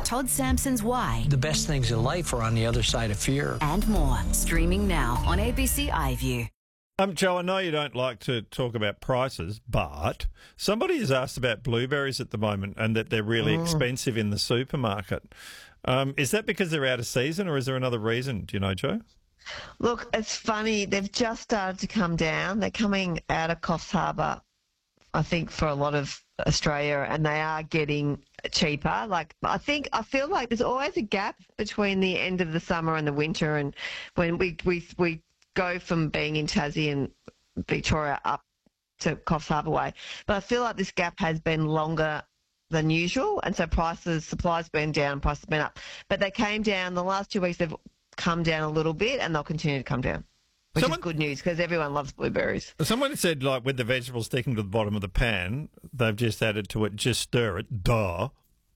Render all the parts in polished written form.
Todd Sampson's Why. The best things in life are on the other side of fear. And more. Streaming now on ABC iView. Joe, I know you don't like to talk about prices, but somebody has asked about blueberries at the moment and that they're really expensive in the supermarket. Is that because they're out of season or is there another reason? Do you know, Joe? Look, it's funny. They've just started to come down. They're coming out of Coffs Harbour, I think, for a lot of Australia, and they are getting cheaper. I feel like there's always a gap between the end of the summer and the winter, and when we go from being in Tassie and Victoria up to Coffs Harbour way. But I feel like this gap has been longer than usual, and so supply's been down, prices have been up. But they came down the last 2 weeks. They've come down a little bit, and they'll continue to come down, which is good news because everyone loves blueberries. Someone said, with the vegetables sticking to the bottom of the pan, they've just added to it, just stir it, duh.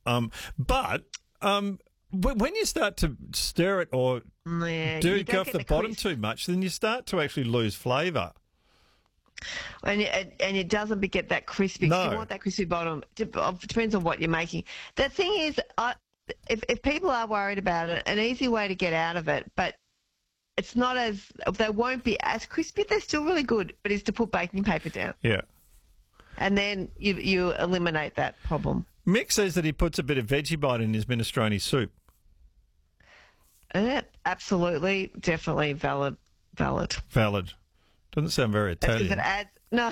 When you start to stir it or go off the bottom too much, then you start to actually lose flavour. And it doesn't get that crispy. No. You want that crispy bottom. It depends on what you're making. The thing is, if people are worried about it, an easy way to get out of it, but it's not they won't be as crispy. They're still really good, but is to put baking paper down. Yeah. And then you eliminate that problem. Mick says that he puts a bit of Vegemite in his minestrone soup. Absolutely, definitely valid. Doesn't sound very Italian. It adds, no.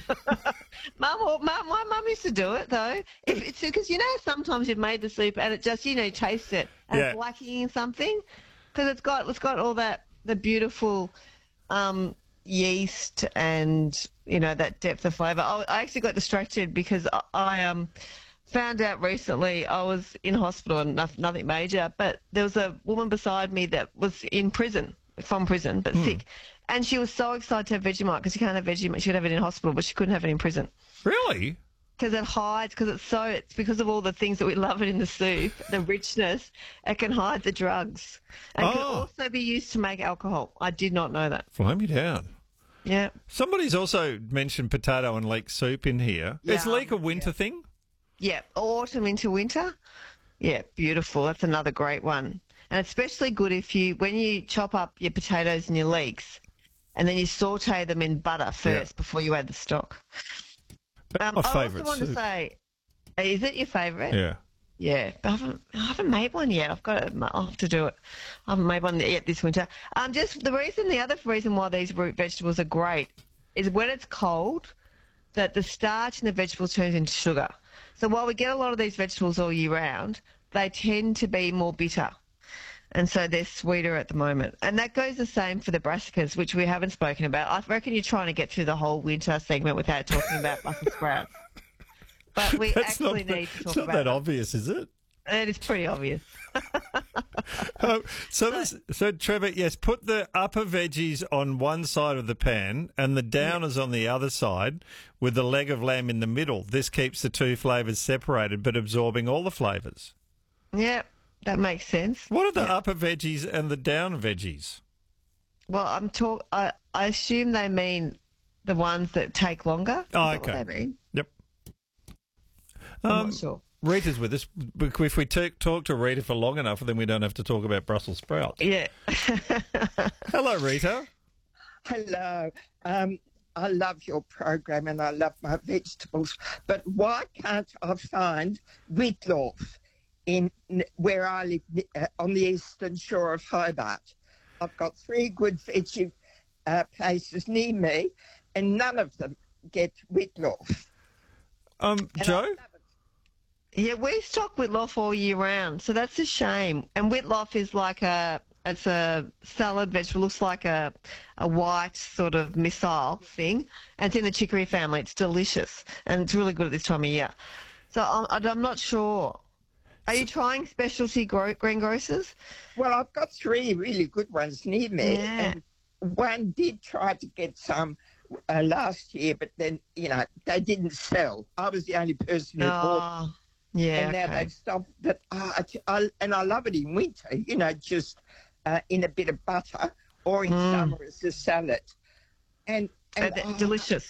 My mum used to do it, though. It's because, sometimes you've made the soup and it just, taste it. And it's lacking something. Because it's got all the beautiful yeast and, that depth of flavour. I actually got distracted because I found out recently I was in hospital and nothing major, but there was a woman beside me that was from prison, but sick. And she was so excited to have Vegemite because you can't have Vegemite. She could have it in hospital, but she couldn't have it in prison. Really? Because it hides, it's because of all the things that we love it in the soup, the richness, it can hide the drugs. And can also be used to make alcohol. I did not know that. Fly me down. Yeah. Somebody's also mentioned potato and leek soup in here. Is leek a winter thing? Yeah, autumn into winter. Yeah, beautiful. That's another great one. And especially good when you chop up your potatoes and your leeks and then you saute them in butter first before you add the stock. My favourite I also want to say, is it your favourite? Yeah. Yeah, but I haven't made one yet. I'll have to do it. I haven't made one yet this winter. The other reason why these root vegetables are great is when it's cold, that the starch in the vegetables turns into sugar. So while we get a lot of these vegetables all year round, they tend to be more bitter. And so they're sweeter at the moment. And that goes the same for the brassicas, which we haven't spoken about. I reckon you're trying to get through the whole winter segment without talking about Brussels sprouts. But we need to talk about it. It's not that obvious, is it? It is pretty obvious. So, Trevor, yes, put the upper veggies on one side of the pan and the downers on the other side with the leg of lamb in the middle. This keeps the two flavours separated but absorbing all the flavours. Yeah, that makes sense. What are the upper veggies and the down veggies? Well, I assume they mean the ones that take longer. Oh, okay. What they mean? Yep. I'm not sure. Rita's with us. If we talk to Rita for long enough, then we don't have to talk about Brussels sprouts. Yeah. Hello, Rita. Hello. I love your program and I love my vegetables, but why can't I find wheatloaf in where I live on the eastern shore of Hobart? I've got 3 good veggie places near me, and none of them get wheatloaf. Joe? Yeah, we stock wheatloaf all year round, so that's a shame. And wheatloaf is it's a salad vegetable, looks like a white sort of missile thing, and it's in the chicory family. It's delicious, and it's really good at this time of year. So I'm not sure. Are you trying specialty greengrocers? Well, I've got 3 really good ones near me, Yeah. and one did try to get some last year, but then, they didn't sell. I was the only person who bought them. Yeah, and now they've stopped. But and I love it in winter, just in a bit of butter, or in summer as a salad. And delicious.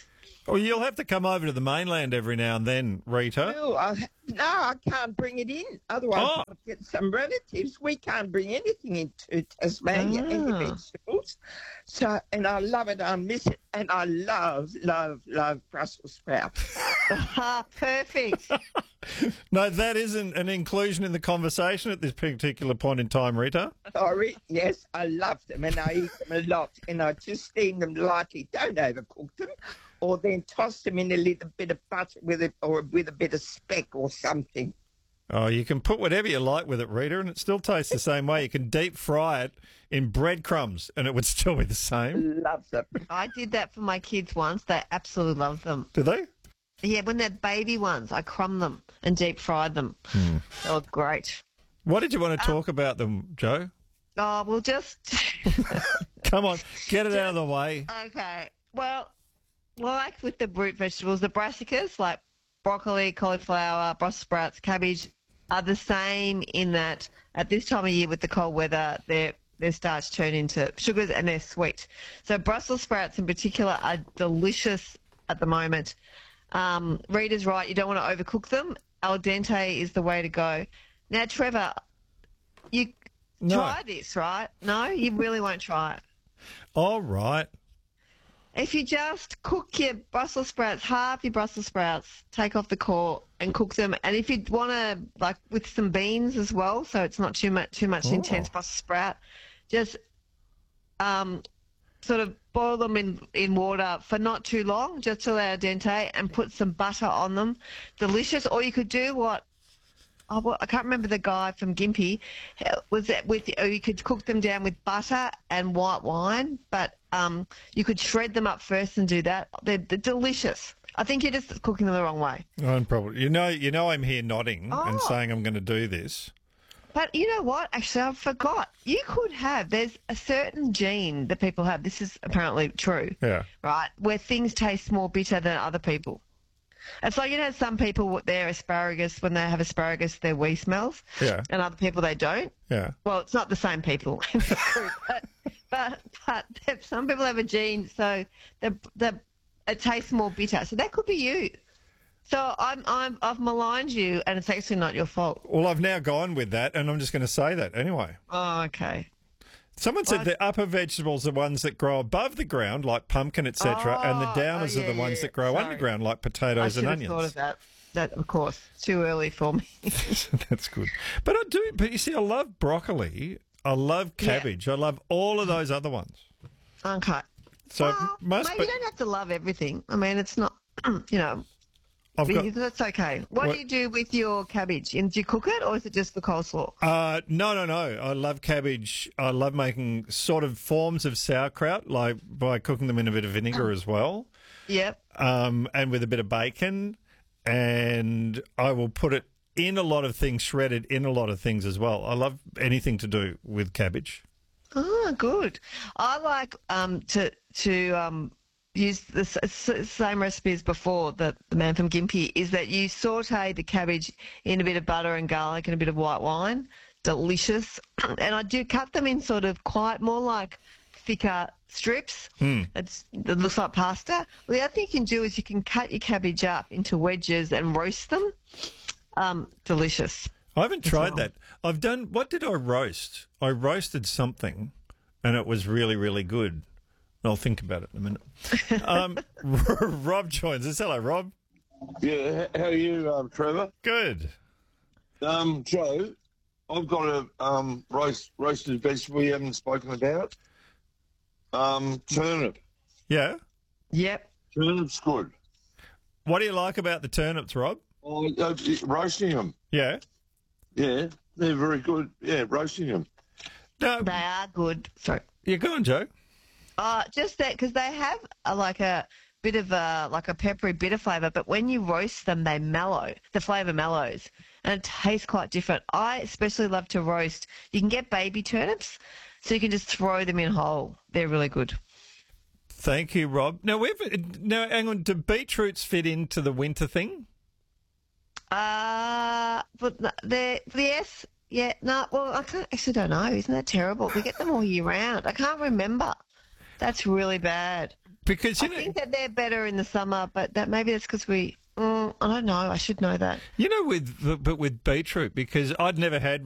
Well, you'll have to come over to the mainland every now and then, Rita. No, I can't bring it in. Otherwise, Oh. I'll get some relatives. We can't bring anything into Tasmania, any vegetables. So, and I love it. I miss it. And I love, love, love Brussels sprouts. Perfect. No, that isn't an inclusion in the conversation at this particular point in time, Rita. Sorry. Yes, I love them and I eat them a lot. And I just steam them lightly. Don't overcook them. Or then toss them in a little bit of butter with it, or with a bit of speck or something. Oh, you can put whatever you like with it, Rita, and it still tastes the same way. You can deep fry it in breadcrumbs and it would still be the same. Love them. I did that for my kids once. They absolutely love them. Do they? Yeah, when they're baby ones, I crumb them and deep fried them. They were great. What did you want to talk about them, Joe? Oh, we'll just... Come on, get it out of the way. Okay. Well, like with the root vegetables, the brassicas, like broccoli, cauliflower, Brussels sprouts, cabbage, are the same in that at this time of year with the cold weather, their starch turn into sugars and they're sweet. So Brussels sprouts in particular are delicious at the moment. Rita's right, you don't want to overcook them. Al dente is the way to go. Now, Trevor, you try this, right? No, you really won't try it. All right. If you just cook your Brussels sprouts, half your Brussels sprouts, take off the core and cook them. And if you want to, like with some beans as well, so it's not too much intense Brussels sprout, just sort of boil them in water for not too long, just till they're al dente, and put some butter on them. Delicious. Or you could do I can't remember the guy from Gympie. You could cook them down with butter and white wine, but you could shred them up first and do that. They're delicious. I think you're just cooking them the wrong way. I'm probably, you know, I'm here nodding and saying I'm going to do this. But you know what? Actually, I forgot. You could have. There's a certain gene that people have. This is apparently true. Yeah. Right, where things taste more bitter than other people. It's like, some people, their asparagus, when they have asparagus, their wee smells. Yeah. And other people, they don't. Yeah. Well, it's not the same people, but some people have a gene, so it tastes more bitter. So that could be you. So I've maligned you, and it's actually not your fault. Well, I've now gone with that, and I'm just going to say that anyway. Oh, okay. Someone said the upper vegetables are ones that grow above the ground, like pumpkin, etc., and the downers are the ones that grow underground, like potatoes and onions. I should have thought of that. That, of course, too early for me. That's good. But I do. But you see, I love broccoli. I love cabbage. I love all of those other ones. Okay. So you don't have to love everything. I mean, it's not, that's okay. What do you do with your cabbage? And do you cook it, or is it just the coleslaw? No. I love cabbage. I love making sort of forms of sauerkraut, like by cooking them in a bit of vinegar as well. Yep. And with a bit of bacon. And I will put it in a lot of things, shredded in a lot of things as well. I love anything to do with cabbage. Oh, good. I like to use the same recipe as before, that the man from Gympie, is that you saute the cabbage in a bit of butter and garlic and a bit of white wine. Delicious. And I do cut them in sort of quite more like thicker strips. It looks like pasta. Well, the other thing you can do is you can cut your cabbage up into wedges and roast them. Delicious. I haven't tried that. What did I roast? I roasted something and it was really, really good. I'll think about it in a minute. Rob joins us. Hello, Rob. Yeah, how are you, Trevor? Good. Joe, I've got a roasted vegetable we haven't spoken about. Turnip. Yeah? Yep. Turnip's good. What do you like about the turnips, Rob? Roasting them. Yeah? Yeah, they're very good. Yeah, roasting them. No, They are good. Sorry. yeah, go on, Joe. Just that, because they have like a bit of a peppery bitter flavour, but when you roast them, they mellow. The flavour mellows, and it tastes quite different. I especially love to roast. You can get baby turnips, so you can just throw them in whole. They're really good. Thank you, Rob. Now, hang on. Do beetroots fit into the winter thing? But yes, yeah, no. Well, I actually don't know. Isn't that terrible? We get them all year round. I can't remember. That's really bad. Because, I think that they're better in the summer, but maybe that's because I don't know. I should know that. with beetroot, because I'd never had